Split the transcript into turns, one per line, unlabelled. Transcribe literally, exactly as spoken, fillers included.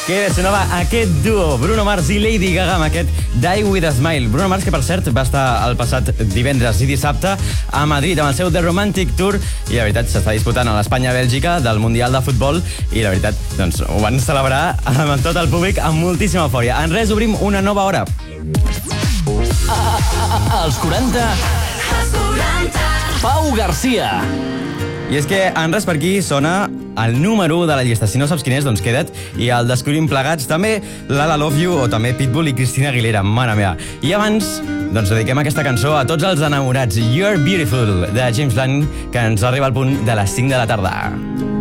Que bé, sonava aquest duo, Bruno Mars i Lady Gaga, amb aquest Die With A Smile. Bruno Mars, que per cert va estar el passat divendres i dissabte a Madrid amb el seu The Romantic Tour, i la veritat s'està disputant a l'Espanya-Bèlgica del Mundial de Futbol, i la veritat doncs, ho van celebrar amb tot el públic amb moltíssima eufòria. En res, obrim una nova hora.
Als quaranta... Als quaranta... Pau Garcia.
I és que en res per aquí sona el número u de la llista. Si no saps quin és, doncs queda't i el descobrim plegats. També Lala Love You o també Pitbull i Christina Aguilera, mare meva. I abans, doncs dediquem aquesta cançó a tots els enamorats. You're Beautiful, de James Blunt, que ens arriba al punt de les cinc de la tarda.